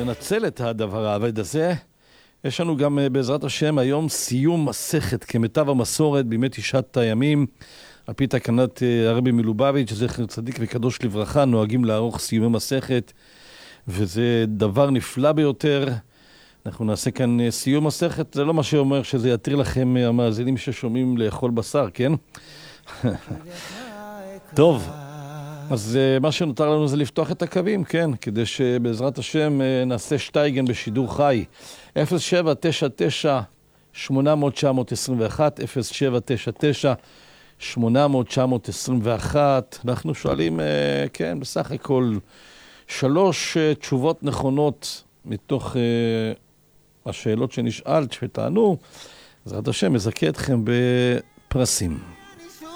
ננצל את הדבר העבד הזה. יש לנו גם בעזרת השם היום סיום מסכת כמיטב המסורת בימי תשעת הימים. על פי תקנת הרבי מלובביץ', זכר צדיק וקדוש לברכה, נוהגים לערוך סיומי מסכת, וזה דבר נפלא ביותר. אנחנו נעשה כאן סיום מסכת, זה לא מה שאומר שזה יתיר לכם המאזינים ששומעים לאכול בשר, כן? טוב, אז מה שנותר לנו זה לפתוח את הקווים, כן? כדי שבעזרת השם נעשה שטייגן בשידור חי. 0799-800-921, 0799-800-921. אנחנו שואלים, כן, בסך הכל 3 תשובות נכונות מתוך השאלות שנשאלת, שתענו. בעזרת השם מזכה אתכם בפרסים.